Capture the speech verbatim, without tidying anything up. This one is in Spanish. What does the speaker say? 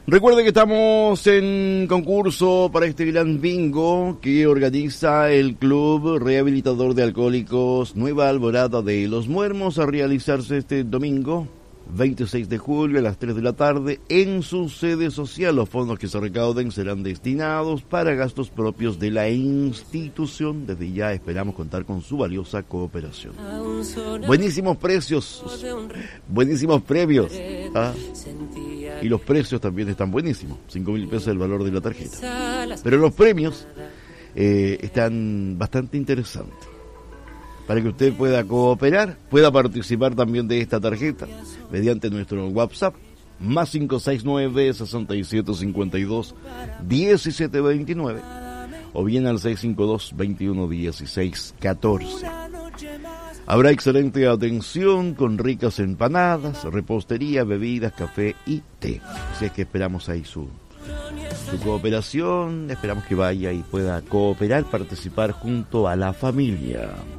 Recuerde que estamos en concurso para este gran bingo que organiza el Club Rehabilitador de Alcohólicos Nueva Alborada de Los Muermos, a realizarse este domingo veintiséis de julio a las tres de la tarde en su sede social. Los fondos que se recauden serán destinados para gastos propios de la institución. Desde ya esperamos contar con su valiosa cooperación. Buenísimos precios, buenísimos premios, ¿ah? Y los precios también están buenísimos. cinco mil pesos el valor de la tarjeta. Pero los premios eh, están bastante interesantes, para que usted pueda cooperar, pueda participar también de esta tarjeta mediante nuestro WhatsApp, más cinco seis nueve, seis siete cinco dos, uno siete dos nueve, o bien al seis cinco dos, veintiuno dieciséis catorce. Habrá excelente atención con ricas empanadas, repostería, bebidas, café y té. Así es que esperamos ahí su, su cooperación, esperamos que vaya y pueda cooperar, participar junto a la familia.